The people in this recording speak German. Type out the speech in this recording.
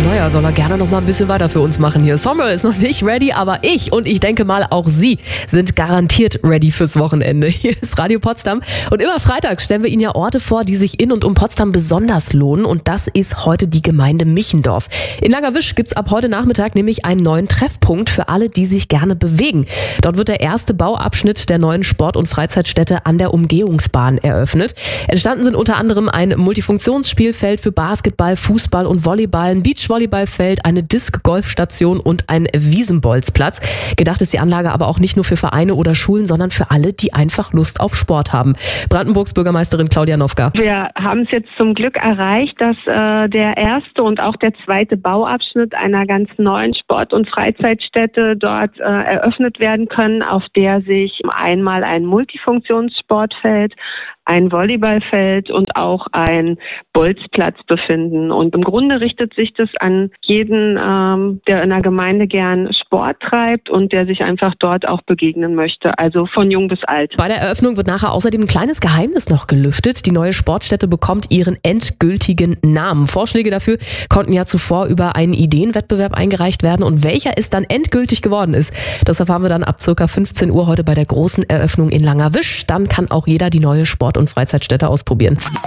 naja, soll er gerne noch mal ein bisschen weiter für uns machen hier. Sommer ist noch nicht ready, aber ich denke mal auch Sie sind garantiert ready fürs Wochenende. Hier ist Radio Potsdam und immer freitags stellen wir Ihnen ja Orte vor, die sich in und um Potsdam besonders lohnen und das ist heute die Gemeinde Michendorf. In Langerwisch gibt's ab heute Nachmittag nämlich einen neuen Treffpunkt für alle, die sich gerne bewegen. Dort wird der erste Bauabschnitt der neuen Sport- und Freizeitstätte an der Umgehungsbahn eröffnet. Entstanden sind unter anderem ein Multifunktionsspielfeld für Basketball, Fußball und Volleyball, ein Beachvolleyballfeld, eine Disc-Golfstation und ein Wiesenbolzplatz. Gedacht ist die Anlage aber auch nicht nur für Vereine oder Schulen, sondern für alle, die einfach Lust auf Sport haben. Brandenburgs Bürgermeisterin Claudia Nowka. Wir haben es jetzt zum Glück erreicht, dass der erste und auch der zweite Bauabschnitt einer ganz neuen Sport- und Freizeitstätte dort eröffnet werden können, auf der sich einmal ein Multifunktionssportfeld, ein Volleyballfeld und auch ein Bolzplatz befinden. Und im Grunde richtet sich das an jeden, der in der Gemeinde gern Sport treibt und der sich einfach dort auch begegnen möchte, also von jung bis alt. Bei der Eröffnung wird nachher außerdem ein kleines Geheimnis noch gelüftet. Die neue Sportstätte bekommt ihren endgültigen Namen. Vorschläge dafür konnten ja zuvor über einen Ideenwettbewerb eingereicht werden und welcher es dann endgültig geworden ist, das erfahren wir dann ab ca. 15 Uhr heute bei der großen Eröffnung in Langerwisch. Dann kann auch jeder die neue Sport- und Freizeitstätte ausprobieren.